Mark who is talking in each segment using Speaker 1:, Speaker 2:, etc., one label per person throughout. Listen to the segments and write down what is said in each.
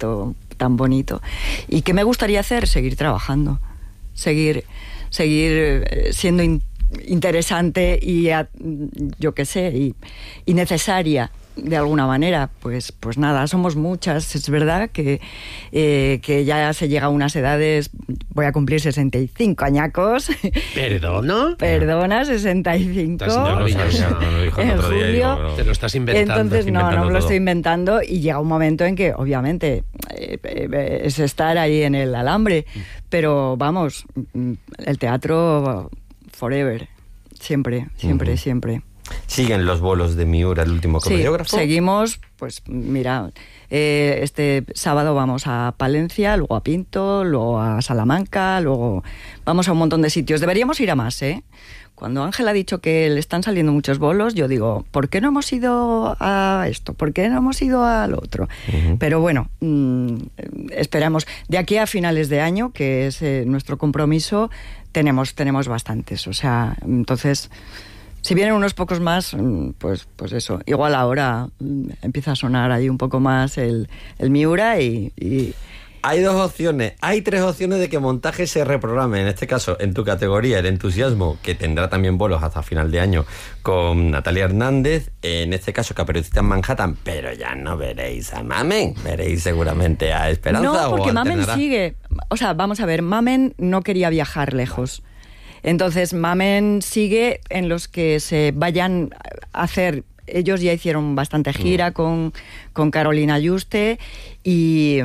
Speaker 1: proyecto tan bonito. ¿Y qué me gustaría hacer? Seguir trabajando, seguir siendo interesante y, yo qué sé, y necesaria de alguna manera. Pues nada, somos muchas. Es verdad que ya se llega a unas edades. Voy a cumplir 65 añacos. Perdona, 65.
Speaker 2: No lo dijo el otro día.
Speaker 1: Julio.
Speaker 2: Te lo estás inventando.
Speaker 1: Entonces no me lo estoy inventando, y llega un momento en que obviamente es estar ahí en el alambre, pero vamos, el teatro forever, siempre.
Speaker 3: ¿Siguen los bolos de Miura, el último comediógrafo?
Speaker 1: Sí, seguimos, pues mira, este sábado vamos a Palencia, luego a Pinto, luego a Salamanca, luego vamos a un montón de sitios. Deberíamos ir a más, ¿eh? Cuando Ángel ha dicho que le están saliendo muchos bolos, yo digo, ¿por qué no hemos ido a esto? ¿Por qué no hemos ido al otro? Uh-huh. Pero bueno, esperamos. De aquí a finales de año, que es nuestro compromiso, tenemos bastantes. O sea, entonces, si vienen unos pocos más, pues eso. Igual ahora empieza a sonar ahí un poco más el Miura y...
Speaker 3: Hay dos opciones, hay tres opciones de que montaje se reprograme. En este caso, en tu categoría, el entusiasmo, que tendrá también bolos hasta final de año con Natalia Hernández. En este caso, Caperucita en Manhattan, pero ya no veréis a Mamen, veréis seguramente a Esperanza.
Speaker 1: No, porque Mamen sigue. O sea, vamos a ver, Mamen no quería viajar lejos. Entonces, Mamen sigue en los que se vayan a hacer. Ellos ya hicieron bastante gira con Carolina Yuste y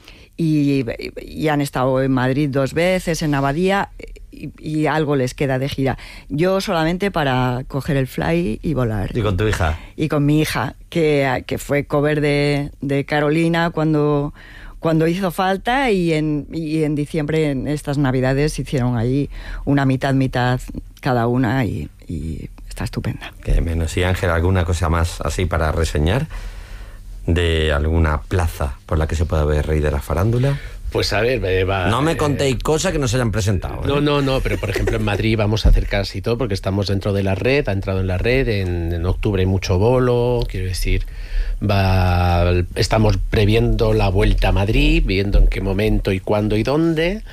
Speaker 1: han estado en Madrid 2 veces, en Abadía, y algo les queda de gira. Yo solamente para coger el fly y volar.
Speaker 3: ¿Y con tu hija?
Speaker 1: Y con mi hija, que fue cover de Carolina cuando hizo falta, y en diciembre, en estas Navidades, hicieron ahí una mitad cada una, y está estupenda.
Speaker 3: Qué menos. ¿Y Ángel, alguna cosa más así para reseñar de alguna plaza por la que se pueda ver Rey de la Farándula?
Speaker 2: Pues a ver,
Speaker 3: no me contéis cosas que no se hayan presentado.
Speaker 2: No, pero por ejemplo en Madrid vamos a hacer casi todo, porque estamos dentro de la red, ha entrado en la red, en octubre hay mucho bolo, quiero decir, estamos previendo la vuelta a Madrid, viendo en qué momento y cuándo y dónde,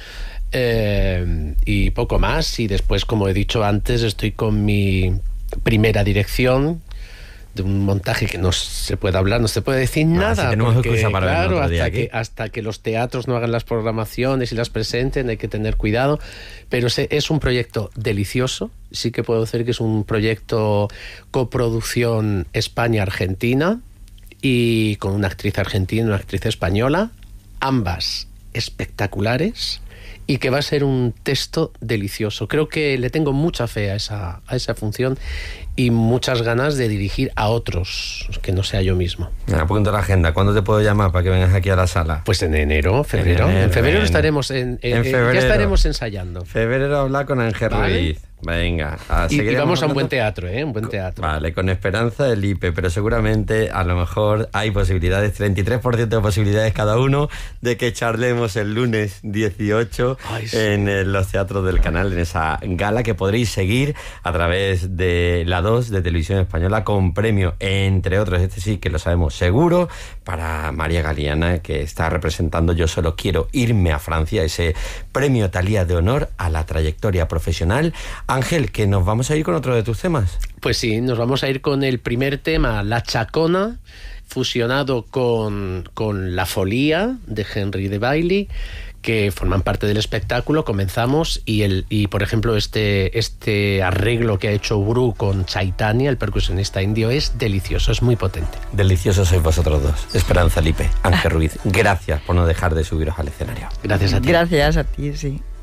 Speaker 2: y poco más. Y después, como he dicho antes, estoy con mi primera dirección de un montaje que no se puede hablar, no se puede decir nada.
Speaker 3: Si tenemos excusa para
Speaker 2: claro,
Speaker 3: verlo otro día
Speaker 2: hasta que los teatros no hagan las programaciones y las presenten, hay que tener cuidado. Pero es un proyecto delicioso. Sí que puedo decir que es un proyecto coproducción España-Argentina, y con una actriz argentina y una actriz española, ambas espectaculares, y que va a ser un texto delicioso. Creo que le tengo mucha fe a esa función y muchas ganas de dirigir a otros, que no sea yo mismo.
Speaker 3: Apunta la agenda. ¿Cuándo te puedo llamar para que vengas aquí a la sala?
Speaker 2: Pues en enero, febrero. En febrero estaremos febrero. Ya estaremos ensayando.
Speaker 3: Febrero hablar con Ángel Ruiz. Venga,
Speaker 2: y vamos a un buen teatro, un buen teatro.
Speaker 3: Vale, con Esperanza del IPE, pero seguramente a lo mejor hay posibilidades, 33% de posibilidades cada uno, de que charlemos el lunes 18 en los teatros del canal, en esa gala que podréis seguir a través de la 2 de Televisión Española, con premio, entre otros, este sí que lo sabemos seguro, para María Galeana, que está representando Yo solo quiero irme a Francia, ese premio Thalía de honor a la trayectoria profesional. Ángel, que nos vamos a ir con otro de tus temas.
Speaker 2: Pues sí, nos vamos a ir con el primer tema, La Chacona, fusionado con La Folía de Henry de Bailey, que forman parte del espectáculo. Comenzamos y por ejemplo este arreglo que ha hecho Bru con Chaitanya, el percusionista indio, es delicioso, es muy potente.
Speaker 3: Deliciosos sois vosotros dos. Esperanza Lipe, Ángel Ruiz, gracias por no dejar de subiros al escenario.
Speaker 2: Gracias a ti.
Speaker 1: Gracias a ti, sí.